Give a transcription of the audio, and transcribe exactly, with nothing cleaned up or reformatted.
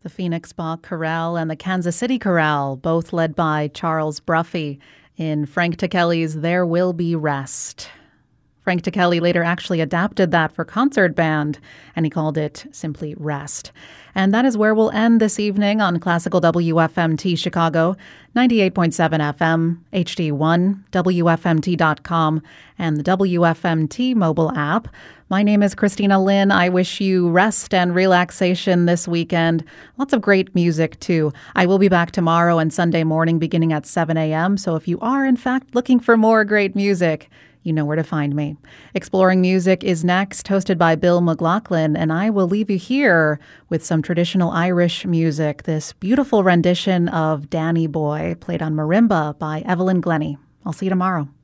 The Phoenix Bach Chorale and the Kansas City Chorale, both led by Charles Bruffy in Frank Ticheli's There Will Be Rest. Frank Ticheli later actually adapted that for concert band, and he called it simply Rest. And that is where we'll end this evening on Classical W F M T Chicago, ninety-eight point seven F M, H D one, W F M T dot com, and the W F M T mobile app. My name is Christina Lynn. I wish you rest and relaxation this weekend. Lots of great music, too. I will be back tomorrow and Sunday morning beginning at seven a.m., so if you are, in fact, looking for more great music, you know where to find me. Exploring Music is next, hosted by Bill McLaughlin, and I will leave you here with some traditional Irish music, this beautiful rendition of Danny Boy, played on marimba by Evelyn Glennie. I'll see you tomorrow.